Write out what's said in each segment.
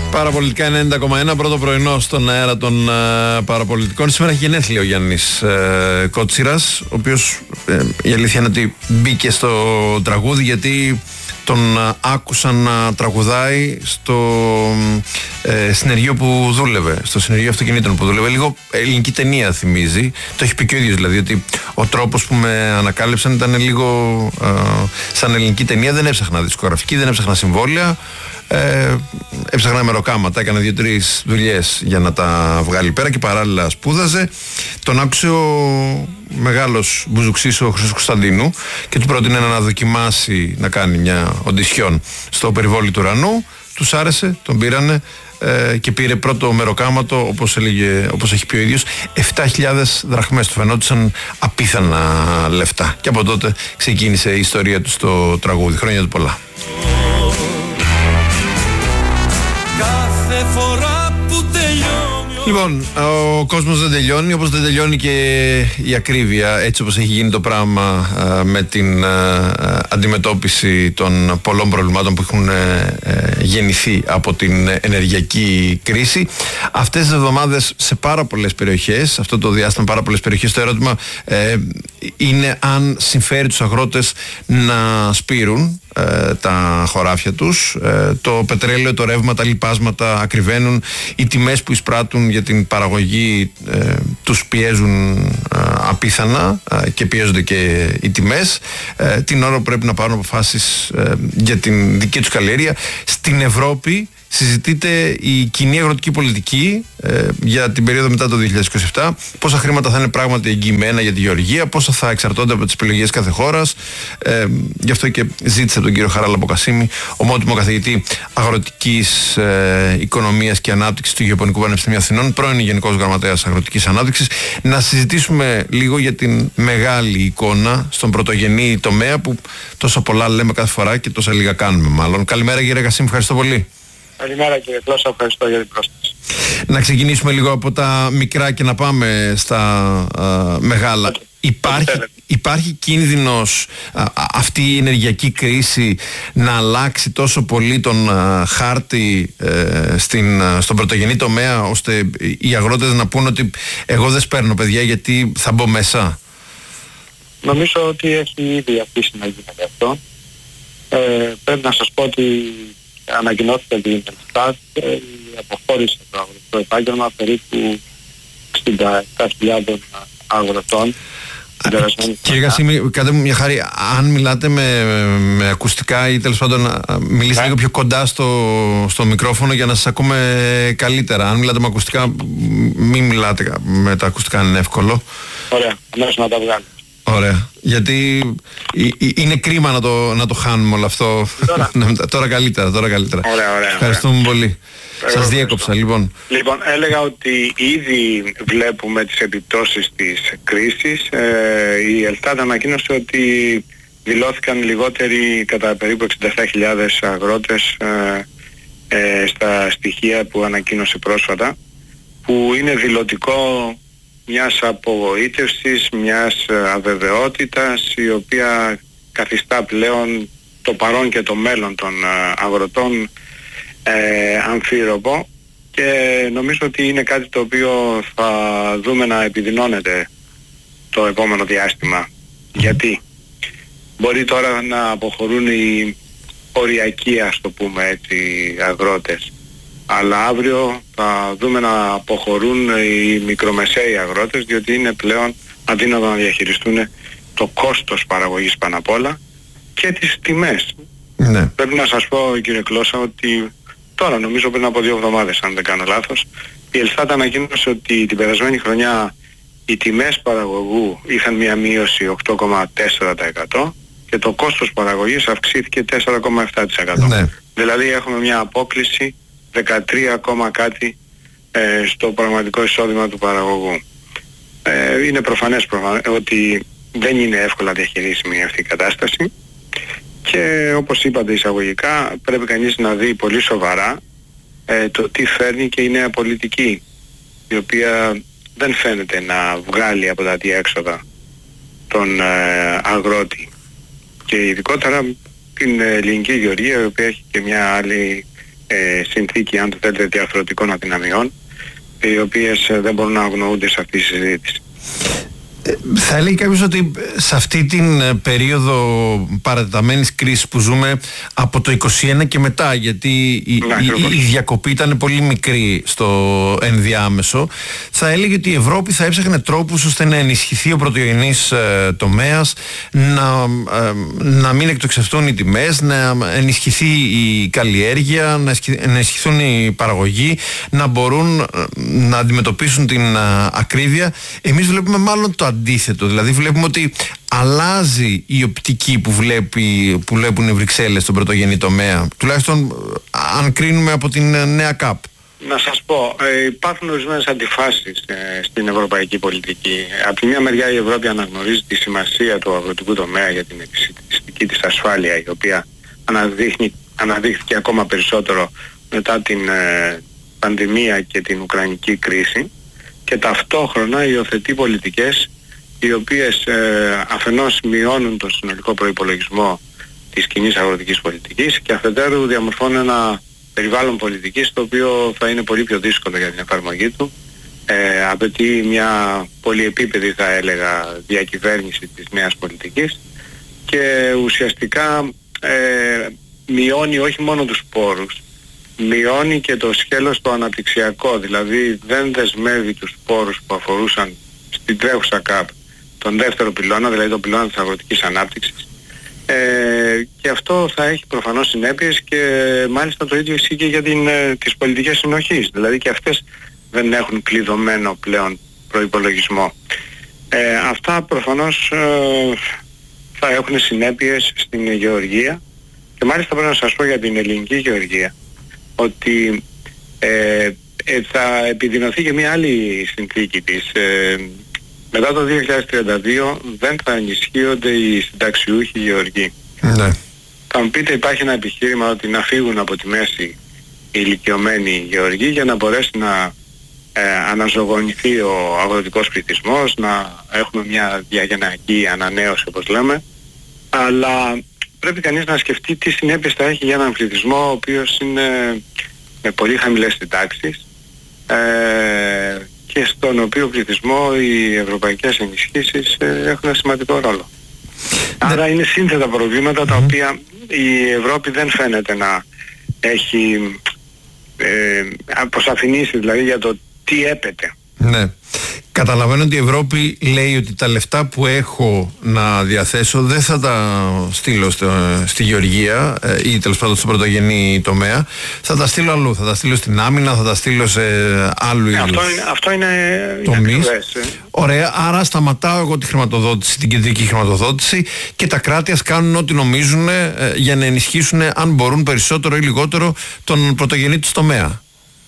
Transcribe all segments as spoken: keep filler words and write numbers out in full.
Παραπολιτικά ενενήντα κόμμα ένα, πρώτο πρωινό στον αέρα των uh, παραπολιτικών. Σήμερα έχει γενέθλια ο Γιάννης uh, Κότσιρας, ο οποίος uh, η αλήθεια είναι ότι μπήκε στο τραγούδι γιατί τον uh, άκουσαν να τραγουδάει στο uh, συνεργείο που δούλευε, στο συνεργείο αυτοκινήτων που δούλευε. Λίγο ελληνική ταινία θυμίζει. Το έχει πει και ο ίδιος δηλαδή, ότι ο τρόπος που με ανακάλυψαν ήταν λίγο uh, σαν ελληνική ταινία. Δεν έψαχνα δισκογραφική, δεν έψαχνα συμβόλαια. Ε, έψαχνα μεροκάματα, έκανε δύο-τρεις δουλειές για να τα βγάλει πέρα και παράλληλα σπούδαζε. Τον άκουσε ο μεγάλος μπουζουξής ο Χρήστος Κωνσταντίνου και του πρότεινε να δοκιμάσει να κάνει μια οντισιόν στο περιβόλι του ουρανού. Τους άρεσε, τον πήρανε ε, και πήρε πρώτο μεροκάματο, όπως, έλεγε, όπως έχει πει ο ίδιος, επτά χιλιάδες δραχμές. Του φαινόντουσαν απίθανα λεφτά και από τότε ξεκίνησε η ιστορία του στο τραγούδι. Χρόνια του πολλά. Κάθε φορά που τελειώνει. Λοιπόν, ο κόσμος δεν τελειώνει, όπως δεν τελειώνει και η ακρίβεια, έτσι όπως έχει γίνει το πράγμα α, με την α, αντιμετώπιση των πολλών προβλημάτων που έχουν ε, ε, γεννηθεί από την ενεργειακή κρίση. Αυτές τις εβδομάδες σε πάρα πολλές περιοχές, αυτό το διάστημα πάρα πολλές περιοχές, το ερώτημα ε, είναι αν συμφέρει τους αγρότες να σπείρουν ε, τα χωράφια τους. Ε, το πετρέλαιο, το ρεύμα, τα λοιπάσματα ακριβένουν, οι τιμές που εισπράττουν για την παραγωγή ε, τους πιέζουν ε, απίθανα ε, και πιέζονται και οι τιμές ε, την ώρα που πρέπει να πάρουν αποφάσεις ε, για την δική τους καλλιέργεια. Στην Ευρώπη συζητείται η κοινή αγροτική πολιτική ε, για την περίοδο μετά το δύο χιλιάδες είκοσι επτά, πόσα χρήματα θα είναι πράγματι εγγυημένα για τη γεωργία, πόσα θα εξαρτώνται από τις επιλογές κάθε χώρας. Ε, γι' αυτό και ζήτησε από τον κύριο Χαράλαμπο Μποκασίμη, ομότιμο καθηγητή αγροτικής ε, οικονομίας και ανάπτυξης του Γεωπονικού Πανεπιστημίου Αθηνών, πρώην Γενικός Γραμματέας Αγροτικής Ανάπτυξης, να συζητήσουμε λίγο για την μεγάλη εικόνα στον πρωτογενή τομέα που τόσα πολλά λέμε κάθε φορά και τόσα λίγα κάνουμε μάλλον. Καλημέρα κύριε Κασίμη, ευχαριστώ πολύ. Καλημέρα κύριε Κλώσσα, ευχαριστώ για την πρόσθεση. Να ξεκινήσουμε λίγο από τα μικρά και να πάμε στα α, μεγάλα. Okay. Υπάρχει, υπάρχει κίνδυνος α, αυτή η ενεργειακή κρίση να αλλάξει τόσο πολύ τον α, χάρτη ε, στην, α, στον πρωτογενή τομέα, ώστε οι αγρότες να πούν ότι εγώ δεν σπέρνω παιδιά γιατί θα μπω μέσα? Νομίζω ότι έχει ήδη αφήσει να γίνεται αυτό. Ε, πρέπει να σας πω ότι ανακοινώθηκε την Ελστάτ και αποχώρησε το αγροτικό επάγγελμα περίπου εξήντα χιλιάδες αγροτών. Κύριε Κασίμη, κάντε μου μια χάρη, αν μιλάτε με, με ακουστικά ή τέλος πάντων μιλήστε yeah. λίγο πιο κοντά στο, στο μικρόφωνο για να σας ακούμε καλύτερα. Αν μιλάτε με ακουστικά, μην μιλάτε με τα ακουστικά, είναι εύκολο. Ωραία, αμέσως να τα βγάλω. Ωραία. Γιατί είναι κρίμα να το, να το χάνουμε όλο αυτό. Τώρα. τώρα καλύτερα, τώρα καλύτερα. Ωραία, ωραία. Ευχαριστούμε ωραία. πολύ. Εγώ σας διέκοψα λοιπόν. Λοιπόν, έλεγα ότι ήδη βλέπουμε τις επιπτώσεις της κρίσης. Ε, η Ελστάτ ανακοίνωσε ότι δηλώθηκαν λιγότεροι κατά περίπου εξήντα επτά χιλιάδες αγρότες ε, ε, στα στοιχεία που ανακοίνωσε πρόσφατα, που είναι δηλωτικό μιας απογοήτευσης, μιας αβεβαιότητας, η οποία καθιστά πλέον το παρόν και το μέλλον των αγροτών ε, αμφίροπο, και νομίζω ότι είναι κάτι το οποίο θα δούμε να επιδεινώνεται το επόμενο διάστημα. Γιατί μπορεί τώρα να αποχωρούν οι οριακοί, ας το πούμε έτσι, αγρότες, αλλά αύριο θα δούμε να αποχωρούν οι μικρομεσαίοι αγρότες, διότι είναι πλέον αδύνατο να διαχειριστούν το κόστος παραγωγής πάνω απ' όλα και τις τιμές. Ναι. Πρέπει να σας πω κύριε Κλώσσα ότι τώρα, νομίζω πριν από δύο εβδομάδες αν δεν κάνω λάθος, η Ελστάτ ανακοίνωσε ότι την περασμένη χρονιά οι τιμές παραγωγού είχαν μια μείωση οκτώ κόμμα τέσσερα τοις εκατό και το κόστος παραγωγής αυξήθηκε τέσσερα κόμμα επτά τοις εκατό. Ναι. Δηλαδή έχουμε μια απόκλιση δεκατρία κάτι ε, στο πραγματικό εισόδημα του παραγωγού. Ε, είναι προφανές, προφανές ότι δεν είναι εύκολα διαχειρίσιμη αυτή η κατάσταση, και όπως είπατε εισαγωγικά πρέπει κανείς να δει πολύ σοβαρά ε, το τι φέρνει και η νέα πολιτική, η οποία δεν φαίνεται να βγάλει από τα διέξοδα τον ε, αγρότη, και ειδικότερα την ελληνική γεωργία, η οποία έχει και μια άλλη ε, συνθήκη, αν το θέλετε, διαρθρωτικών αδυναμιών, οι οποίες ε, δεν μπορούν να αγνοούνται σε αυτή τη συζήτηση. Θα έλεγε κάποιος ότι σε αυτή την περίοδο παρατεταμένης κρίσης που ζούμε από το είκοσι ένα και μετά, γιατί η, η, η διακοπή ήταν πολύ μικρή στο ενδιάμεσο, θα έλεγε ότι η Ευρώπη θα έψαχνε τρόπους ώστε να ενισχυθεί ο πρωτογενής ε, τομέας, να, ε, να μην εκτοξευτούν οι τιμές, να ενισχυθεί η καλλιέργεια, να, να ενισχυθούν οι παραγωγοί, να μπορούν να αντιμετωπίσουν την α, ακρίβεια. Εμείς βλέπουμε μάλλον το αντίθετο, δηλαδή βλέπουμε ότι αλλάζει η οπτική που, βλέπει, που βλέπουν οι Βρυξέλλες στον πρωτογενή τομέα, τουλάχιστον αν κρίνουμε από την νέα ΚΑΠ. Να σας πω, ε, υπάρχουν ορισμένες αντιφάσεις ε, στην ευρωπαϊκή πολιτική. Από τη μια μεριά η Ευρώπη αναγνωρίζει τη σημασία του αγροτικού τομέα για την επιστημιστική της ασφάλεια, η οποία αναδείχνει, αναδείχθηκε ακόμα περισσότερο μετά την ε, πανδημία και την ουκρανική κρίση, και ταυτόχρονα υιοθετεί πολιτικές οι οποίες ε, αφενός μειώνουν τον συνολικό προϋπολογισμό της κοινής αγροτικής πολιτικής και αφετέρου διαμορφώνουν ένα περιβάλλον πολιτικής το οποίο θα είναι πολύ πιο δύσκολο για την εφαρμογή του. Ε, απαιτεί μια πολυεπίπεδη, θα έλεγα, διακυβέρνηση της νέας πολιτικής και ουσιαστικά ε, μειώνει όχι μόνο τους πόρους, μειώνει και το σκέλος το αναπτυξιακό, δηλαδή δεν δεσμεύει τους πόρους που αφορούσαν στην τρέχουσα ΚΑΠ τον δεύτερο πυλώνα, δηλαδή τον πυλώνα της αγροτικής ανάπτυξης, ε, και αυτό θα έχει προφανώς συνέπειες και μάλιστα το ίδιο ισχύει και για την, ε, τις πολιτικές συνοχής, δηλαδή και αυτές δεν έχουν κλειδωμένο πλέον προϋπολογισμό. Ε, αυτά προφανώς ε, θα έχουν συνέπειες στην γεωργία και μάλιστα πρέπει να σας πω για την ελληνική γεωργία ότι ε, ε, θα επιδεινωθεί και μια άλλη συνθήκη της. Ε, μετά το δύο χιλιάδες τριάντα δύο δεν θα ενισχύονται οι συνταξιούχοι γεωργοί. Ναι. Θα μου πείτε, υπάρχει ένα επιχείρημα ότι να φύγουν από τη μέση οι ηλικιωμένοι γεωργοί για να μπορέσει να ε, αναζωογονηθεί ο αγροτικός πληθυσμός, να έχουμε μια διαγενειακή ανανέωση όπως λέμε, αλλά πρέπει κανείς να σκεφτεί τι συνέπειες θα έχει για έναν πληθυσμό ο οποίος είναι με πολύ χαμηλές συντάξεις ε, και στον οποίο πληθυσμό οι ευρωπαϊκές ενισχύσεις ε, έχουν ένα σημαντικό ρόλο. Άρα είναι σύνθετα προβλήματα τα οποία η Ευρώπη δεν φαίνεται να έχει ε, αποσαφηνίσει, δηλαδή για το τι έπεται. Ναι. Καταλαβαίνω ότι η Ευρώπη λέει ότι τα λεφτά που έχω να διαθέσω δεν θα τα στείλω στο, στη γεωργία ή τέλος πάντων στον πρωτογενή τομέα, θα τα στείλω αλλού, θα τα στείλω στην άμυνα, θα τα στείλω σε άλλου είδους αυτό είναι, αυτό είναι τομείς. Ωραία, άρα σταματάω εγώ τη χρηματοδότηση, την κεντρική χρηματοδότηση και τα κράτη ας κάνουν ό,τι νομίζουν ε, για να ενισχύσουν αν μπορούν περισσότερο ή λιγότερο τον πρωτογενή τους τομέα.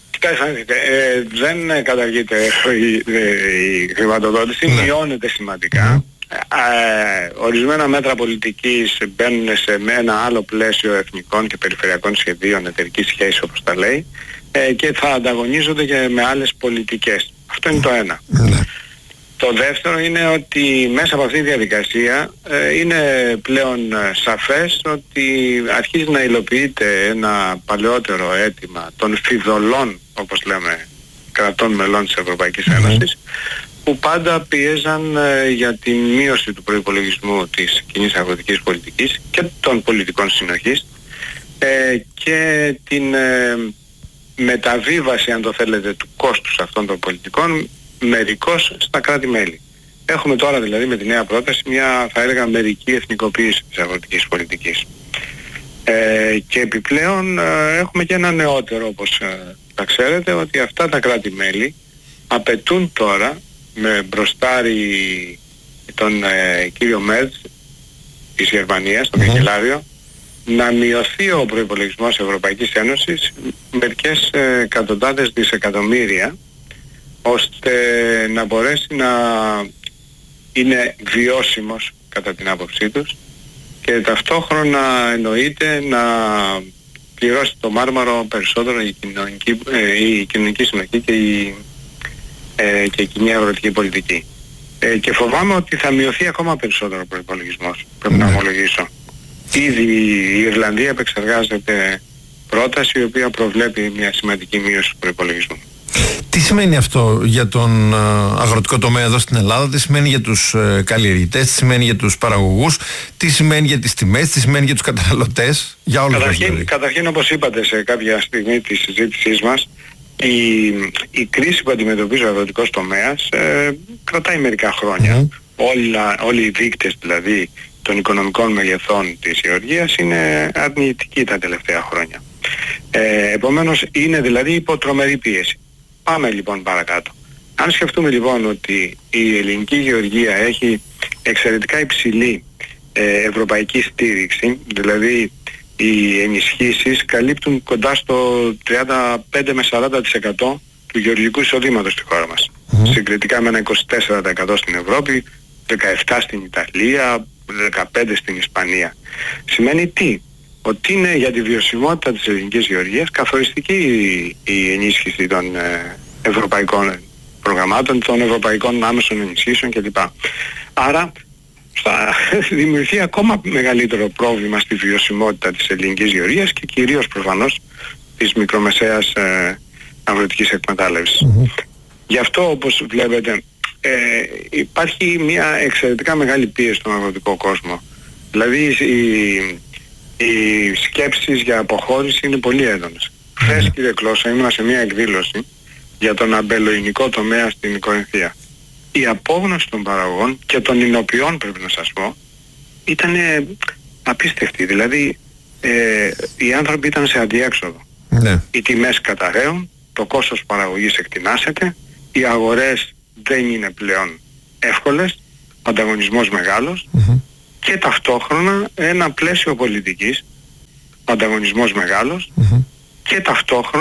Ε, δεν καταργείται η, η χρηματοδότηση, ναι. Μειώνεται σημαντικά. Mm. Ε, ορισμένα μέτρα πολιτικής μπαίνουν σε ένα άλλο πλαίσιο εθνικών και περιφερειακών σχεδίων εταιρικής σχέσης όπως τα λέει ε, και θα ανταγωνίζονται και με άλλες πολιτικές. Αυτό είναι το ένα. Mm. Το δεύτερο είναι ότι μέσα από αυτή τη διαδικασία ε, είναι πλέον σαφές ότι αρχίζει να υλοποιείται ένα παλαιότερο αίτημα των φιδωλών, όπως λέμε, κρατών μελών της Ευρωπαϊκής mm-hmm. Ένωσης, που πάντα πίεζαν ε, για την μείωση του προϋπολογισμού της κοινής αγροτικής πολιτικής και των πολιτικών συνοχής ε, και την ε, μεταβίβαση, αν το θέλετε, του κόστους αυτών των πολιτικών μερικώς στα κράτη-μέλη. Έχουμε τώρα δηλαδή με τη νέα πρόταση μια, θα έλεγα, μερική εθνικοποίηση της αγροτικής πολιτικής. Ε, και επιπλέον ε, έχουμε και ένα νεότερο, όπως ε, θα ξέρετε, ότι αυτά τα κράτη-μέλη απαιτούν τώρα με μπροστάρι τον ε, κύριο Μέρτς της Γερμανίας, τον καγκελάριο, mm-hmm. να μειωθεί ο προϋπολογισμός Ευρωπαϊκής Ένωσης μερικές ε, εκατοντάδες δισεκατομμύρια, ώστε να μπορέσει να είναι βιώσιμος κατά την άποψή τους και ταυτόχρονα εννοείται να πληρώσει το μάρμαρο περισσότερο η κοινωνική, ε, η κοινωνική συνοχή και η, ε, και η κοινή αγροτική πολιτική. Ε, και φοβάμαι ότι θα μειωθεί ακόμα περισσότερο ο προϋπολογισμός, πρέπει mm. να ομολογήσω. Ήδη η Ιρλανδία επεξεργάζεται πρόταση η οποία προβλέπει μια σημαντική μείωση του προϋπολογισμού. Τι σημαίνει αυτό για τον αγροτικό τομέα εδώ στην Ελλάδα, τι σημαίνει για τους καλλιεργητές, τι σημαίνει για τους παραγωγούς, τι σημαίνει για τις τιμές, τι σημαίνει για τους καταναλωτές, για όλους Καταρχήν, δηλαδή. καταρχήν όπως είπατε σε κάποια στιγμή της συζήτησής μας, η, η κρίση που αντιμετωπίζει ο αγροτικός τομέας ε, κρατάει μερικά χρόνια. Mm. Όλα, όλοι οι δείκτες δηλαδή των οικονομικών μεγεθών της γεωργίας είναι αρνητικοί τα τελευταία χρόνια. Ε, επομένως είναι δηλαδή υπό τρομερή πίεση. Πάμε λοιπόν παρακάτω. Αν σκεφτούμε λοιπόν ότι η ελληνική γεωργία έχει εξαιρετικά υψηλή ε, ευρωπαϊκή στήριξη, δηλαδή οι ενισχύσεις καλύπτουν κοντά στο τριάντα πέντε με σαράντα τοις εκατό του γεωργικού εισοδήματος στη χώρα μας. Mm. Συγκριτικά με ένα είκοσι τέσσερα τοις εκατό στην Ευρώπη, δεκαεπτά τοις εκατό στην Ιταλία, δεκαπέντε τοις εκατό στην Ισπανία. Σημαίνει τι? Ότι είναι για τη βιωσιμότητα της ελληνικής γεωργίας καθοριστική η, η ενίσχυση των ε, ευρωπαϊκών προγραμμάτων, των ευρωπαϊκών άμεσων ενισχύσεων κλπ. Άρα θα δημιουργηθεί ακόμα μεγαλύτερο πρόβλημα στη βιωσιμότητα της ελληνικής γεωργίας και κυρίως προφανώς της μικρομεσαίας ε, αγροτικής εκμετάλλευσης. Mm-hmm. Γι' αυτό όπως βλέπετε ε, υπάρχει μια εξαιρετικά μεγάλη πίεση στον αγροτικό κόσμο. Δηλαδή οι, οι σκέψεις για αποχώρηση είναι πολύ έντονες. Mm-hmm. Χθες κύριε Κλώσσα ήμουν σε μια εκδήλωση για τον αμπελοϊνικό τομέα στην Κορινθία. Η απόγνωση των παραγωγών και των υνοποιών πρέπει να σας πω ήταν απίστευτη. Δηλαδή ε, οι άνθρωποι ήταν σε αντιέξοδο. Ναι. Οι τιμές καταραίουν, το κόστος παραγωγής εκτινάσεται, οι αγορές δεν είναι πλέον εύκολες, ο ανταγωνισμός μεγάλος mm-hmm. και ταυτόχρονα ένα πλαίσιο πολιτικής, ο ανταγωνισμός μεγάλος mm-hmm. και ταυτόχρονα